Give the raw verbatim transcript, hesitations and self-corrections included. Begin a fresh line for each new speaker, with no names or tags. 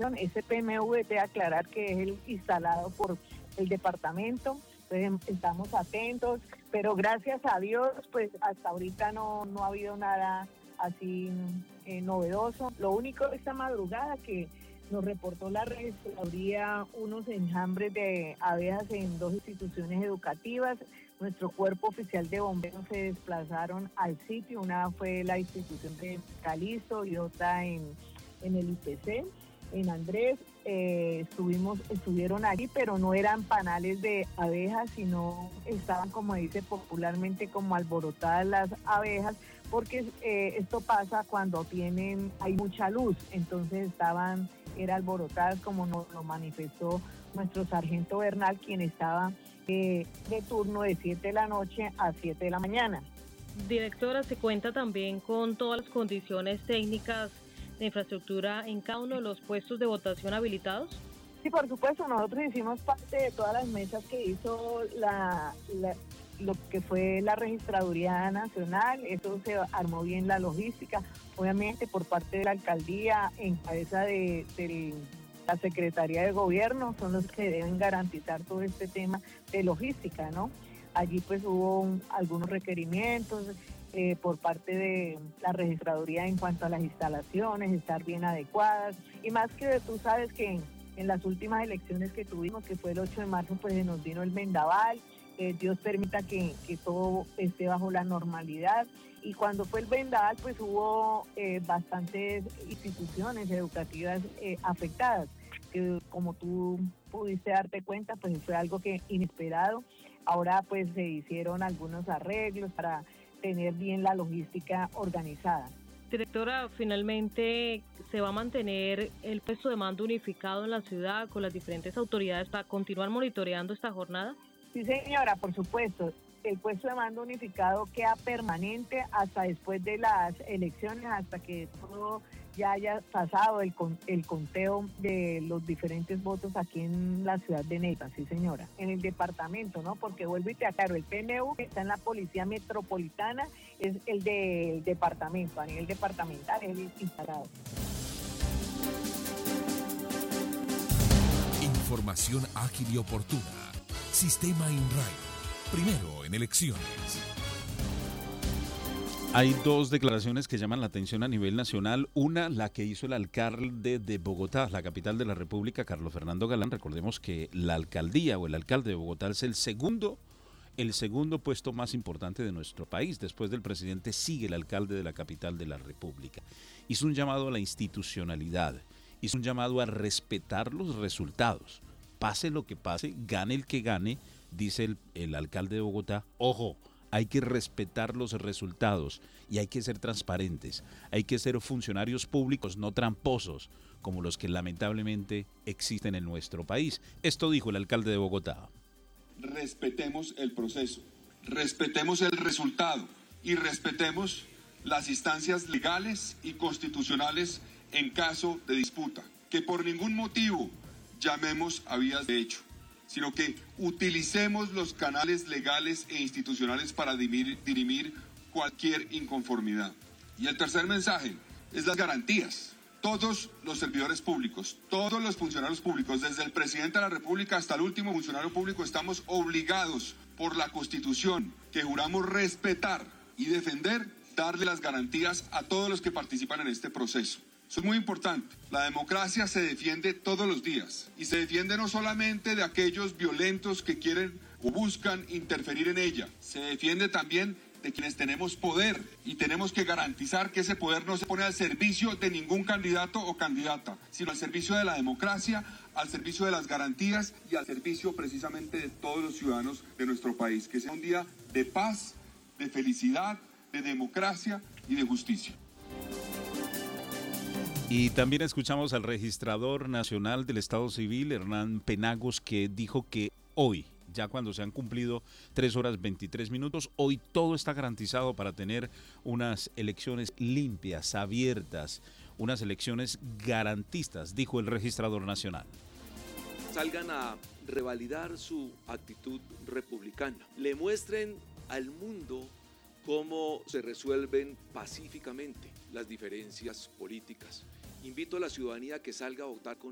instalación. Ese P M V, de aclarar que es el instalado por el departamento. Entonces estamos atentos, pero gracias a Dios, pues hasta ahorita no, no ha habido nada así eh, novedoso. Lo único esta madrugada que nos reportó la registraduría unos enjambres de abejas en dos instituciones educativas. Nuestro cuerpo oficial de bomberos se desplazaron al sitio. Una fue la institución de Calisto y otra en, en el I P C, en Andrés. Eh, estuvimos, estuvieron allí, pero no eran panales de abejas, sino estaban, como dice popularmente, como alborotadas las abejas, porque eh, esto pasa cuando tienen, hay mucha luz, entonces estaban, eran alborotadas, como nos lo manifestó nuestro sargento Bernal, quien estaba eh, de turno de siete de la noche a siete de la mañana.
Directora, ¿se cuenta también con todas las condiciones técnicas de infraestructura en cada uno de los puestos de votación habilitados?
Sí, por supuesto, nosotros hicimos parte de todas las mesas que hizo la, la lo que fue la Registraduría Nacional. Eso se armó bien la logística, obviamente por parte de la alcaldía, en cabeza de, de la Secretaría de Gobierno, son los que deben garantizar todo este tema de logística, ¿no? Allí pues hubo un, algunos requerimientos eh, por parte de la registraduría en cuanto a las instalaciones, estar bien adecuadas, y más que tú sabes que en, en las últimas elecciones que tuvimos, que fue el ocho de marzo, pues se nos vino el vendaval. Eh, Dios permita que, que todo esté bajo la normalidad, y cuando fue el vendaval pues hubo eh, bastantes instituciones educativas eh, afectadas, que como tú pudiste darte cuenta pues fue algo que inesperado. Ahora pues se hicieron algunos arreglos para tener bien la logística organizada.
Directora, finalmente se va a mantener el puesto de mando unificado en la ciudad con las diferentes autoridades para continuar monitoreando esta jornada.
Sí, señora, por supuesto. El puesto de mando unificado queda permanente hasta después de las elecciones, hasta que todo ya haya pasado el, con, el conteo de los diferentes votos aquí en la ciudad de Neiva, sí, señora. En el departamento, ¿no? Porque vuelvo y te aclaro, el P M U que está en la Policía Metropolitana es el del departamento, a nivel departamental es el instalado.
Información ágil y oportuna. Sistema INRAI. Primero en elecciones.
Hay dos declaraciones que llaman la atención a nivel nacional. Una, la que hizo el alcalde de Bogotá, la capital de la República, Carlos Fernando Galán. Recordemos que la alcaldía o el alcalde de Bogotá es el segundo, el segundo puesto más importante de nuestro país. Después del presidente sigue el alcalde de la capital de la República. Hizo un llamado a la institucionalidad, hizo un llamado a respetar los resultados. Pase lo que pase, gane el que gane, dice el, el alcalde de Bogotá. Ojo, hay que respetar los resultados y hay que ser transparentes. Hay que ser funcionarios públicos no tramposos, como los que lamentablemente existen en nuestro país. Esto dijo el alcalde de Bogotá.
Respetemos el proceso, respetemos el resultado y respetemos las instancias legales y constitucionales en caso de disputa. Que por ningún motivo llamemos a vías de hecho, sino que utilicemos los canales legales e institucionales para dirimir, dirimir cualquier inconformidad. Y el tercer mensaje es las garantías. Todos los servidores públicos, todos los funcionarios públicos, desde el presidente de la República hasta el último funcionario público, estamos obligados por la Constitución, que juramos respetar y defender, darle las garantías a todos los que participan en este proceso. Eso es muy importante. La democracia se defiende todos los días y se defiende no solamente de aquellos violentos que quieren o buscan interferir en ella, se defiende también de quienes tenemos poder y tenemos que garantizar que ese poder no se pone al servicio de ningún candidato o candidata, sino al servicio de la democracia, al servicio de las garantías y al servicio precisamente de todos los ciudadanos de nuestro país. Que sea un día de paz, de felicidad, de democracia y de justicia.
Y también escuchamos al registrador nacional del Estado Civil, Hernán Penagos, que dijo que hoy, ya cuando se han cumplido tres horas veintitrés minutos, hoy todo está garantizado para tener unas elecciones limpias, abiertas, unas elecciones garantistas, dijo el registrador nacional.
Salgan a revalidar su actitud republicana, le muestren al mundo cómo se resuelven pacíficamente las diferencias políticas. Invito a la ciudadanía a que salga a votar con